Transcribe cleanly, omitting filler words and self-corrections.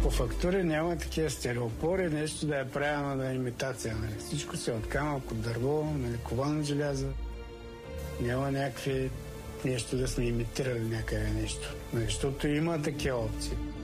По фактури няма такива стереопори, нещо да е правено на имитация. Нали? Всичко се от камък, от дърво, нали, ковано желязо. Няма някакви нещо да сме имитирали някъде нещо. Защото има такива опции.